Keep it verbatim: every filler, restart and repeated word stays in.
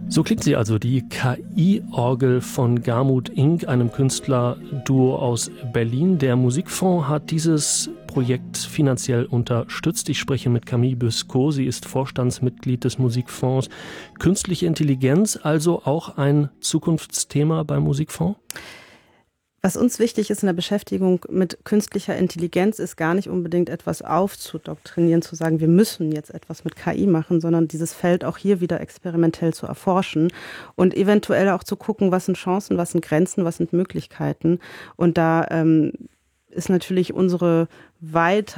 So klingt sie also, die K I-Orgel von Garmut Inc., einem Künstlerduo aus Berlin. Der Musikfonds hat dieses Projekt finanziell unterstützt. Ich spreche mit Camille Bescot, sie ist Vorstandsmitglied des Musikfonds. Künstliche Intelligenz, also auch ein Zukunftsthema beim Musikfonds? Was uns wichtig ist in der Beschäftigung mit künstlicher Intelligenz, ist gar nicht unbedingt etwas aufzudoktrinieren, zu sagen, wir müssen jetzt etwas mit K I machen, sondern dieses Feld auch hier wieder experimentell zu erforschen und eventuell auch zu gucken, was sind Chancen, was sind Grenzen, was sind Möglichkeiten. Und da ähm, ist natürlich unsere weiter